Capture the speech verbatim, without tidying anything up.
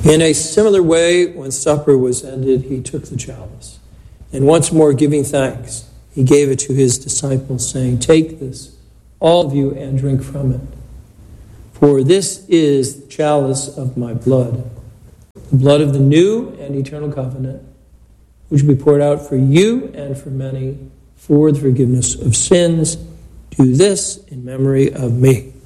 In a similar way, when supper was ended, he took the chalice. And once more giving thanks, he gave it to his disciples, saying, "Take this, all of you, and drink from it. For this is the chalice of my blood, the blood of the new and eternal covenant, which will be poured out for you and for many for the forgiveness of sins. Do this in memory of me."